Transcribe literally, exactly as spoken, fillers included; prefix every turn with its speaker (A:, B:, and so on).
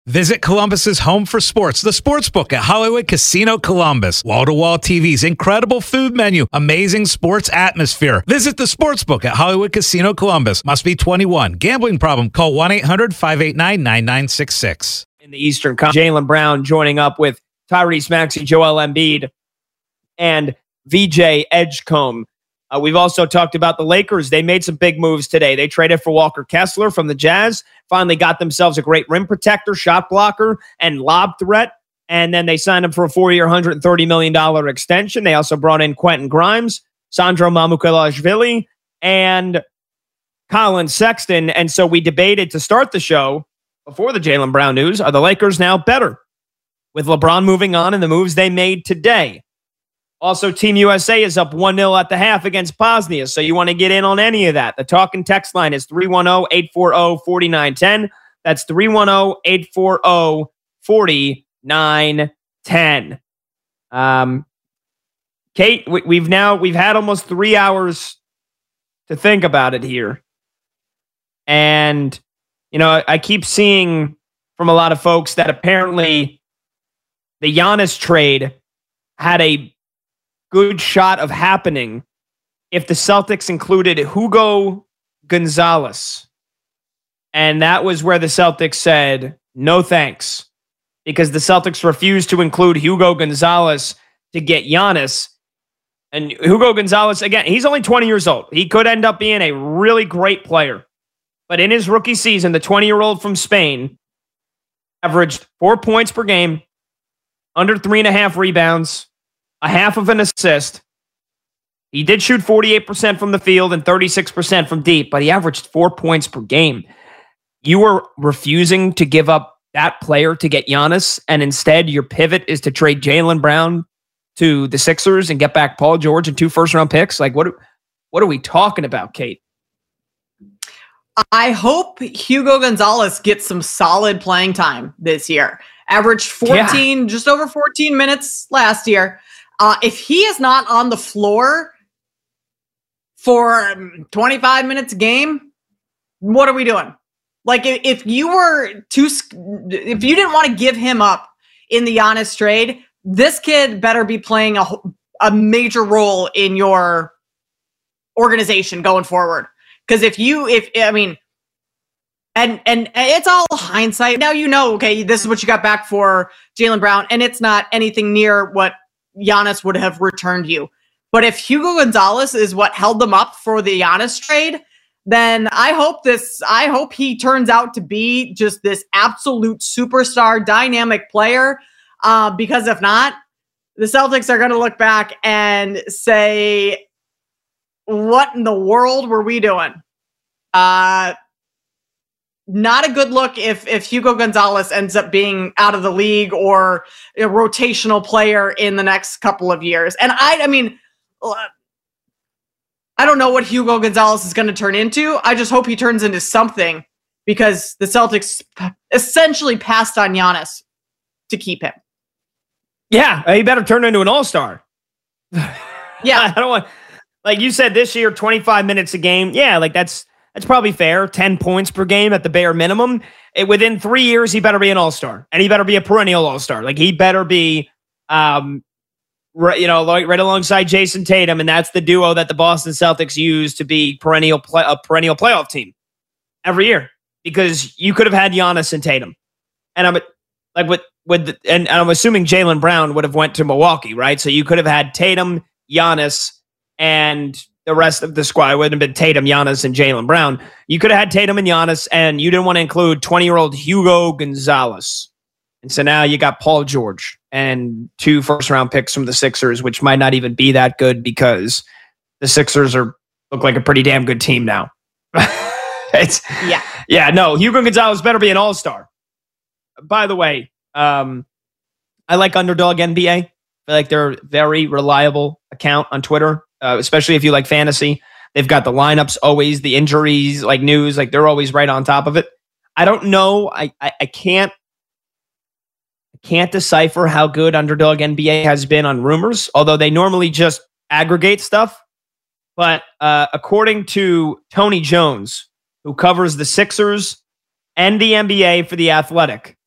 A: Visit Columbus's home for sports, the Sportsbook at Hollywood Casino Columbus. Wall-to-wall T Vs, incredible food menu, amazing sports atmosphere. Visit the Sportsbook at Hollywood Casino Columbus. Must be twenty-one. Gambling problem? Call one eight hundred five eight nine nine nine six six.
B: In the Eastern Conference, Jaylen Brown joining up with Tyrese Maxey, Joel Embiid, and V J Edgecombe. Uh, we've also talked about the Lakers. They made some big moves today. They traded for Walker Kessler from the Jazz, finally got themselves a great rim protector, shot blocker, and lob threat. And then they signed him for a four-year, one hundred thirty million dollars extension. They also brought in Quentin Grimes, Sandro Mamukelashvili, and Colin Sexton. And so we debated to start the show before the Jaylen Brown news, are the Lakers now better with LeBron moving on and the moves they made today? Also, Team U S A is up one nil at the half against Bosnia, so you want to get in on any of that. The talk and text line is three one zero, eight four zero, four nine one zero. That's three one zero, eight four zero, four nine one zero. Um, Kate, we, we've now, we've had almost three hours to think about it here. And, you know, I, I keep seeing from a lot of folks that apparently the Giannis trade had a good shot of happening if the Celtics included Hugo Gonzalez. And that was where the Celtics said, no thanks, because the Celtics refused to include Hugo Gonzalez to get Giannis. And Hugo Gonzalez, again, he's only twenty years old. He could end up being a really great player. But in his rookie season, the twenty-year-old from Spain averaged four points per game, under three and a half rebounds, a half of an assist. He did shoot forty-eight percent from the field and thirty-six percent from deep, but he averaged four points per game. You were refusing to give up that player to get Giannis, and instead your pivot is to trade Jaylen Brown to the Sixers and get back Paul George and two first-round picks? Like, what, what are we talking about, Kate?
C: I hope Hugo Gonzalez gets some solid playing time this year. Averaged fourteen, yeah. just over fourteen minutes last year. Uh, if he is not on the floor for um, twenty-five minutes a game, what are we doing? Like, if, if you were too, if you didn't want to give him up in the Giannis trade, this kid better be playing a, a major role in your organization going forward. Because if you, if, I mean, and, and it's all hindsight. Now, you know, okay, this is what you got back for Jaylen Brown, and it's not anything near what Giannis would have returned you. But if Hugo Gonzalez is what held them up for the Giannis trade, then I hope this, I hope he turns out to be just this absolute superstar, dynamic player. Uh, because if not, the Celtics are going to look back and say, what in the world were we doing? Uh, Not a good look if if Hugo Gonzalez ends up being out of the league or a rotational player in the next couple of years. And I, I mean, I don't know what Hugo Gonzalez is going to turn into. I just hope he turns into something, because the Celtics essentially passed on Giannis to keep him.
B: Yeah, he better turn into an all-star.
C: Yeah,
B: I don't want, like you said, this year, twenty-five minutes a game. Yeah, like that's. That's probably fair. ten points per game at the bare minimum. It, within three years, he better be an all-star. And he better be a perennial all-star. Like, he better be, um, right, you know, right, right alongside Jason Tatum. And that's the duo that the Boston Celtics use to be perennial play, a perennial playoff team every year. Because you could have had Giannis and Tatum. And I'm like, with, with the, and, and I'm assuming Jaylen Brown would have went to Milwaukee, right? So you could have had Tatum, Giannis, and the rest of the squad. It wouldn't have been Tatum, Giannis, and Jaylen Brown. You could have had Tatum and Giannis, and you didn't want to include twenty-year-old Hugo Gonzalez. And so now you got Paul George and two first-round picks from the Sixers, which might not even be that good because the Sixers are look like a pretty damn good team now. it's
C: yeah,
B: yeah. No, Hugo Gonzalez better be an all-star. By the way, um, I like Underdog N B A. I feel like they're a very reliable account on Twitter. Uh, especially if you like fantasy. They've got the lineups always, the injuries, like news, like they're always right on top of it. I don't know. I, I, I can't I can't decipher how good Underdog N B A has been on rumors, although they normally just aggregate stuff. But uh, according to Tony Jones, who covers the Sixers and the N B A for The Athletic,